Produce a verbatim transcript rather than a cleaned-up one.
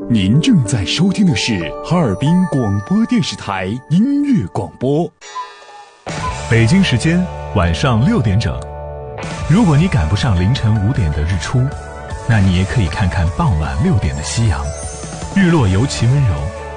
您正在收听的是哈尔滨广播电视台音乐广播。 北京时间晚上六点整。如果你赶不上凌晨五点的日出，那你也可以看看傍晚六点的夕阳。日落尤其温柔，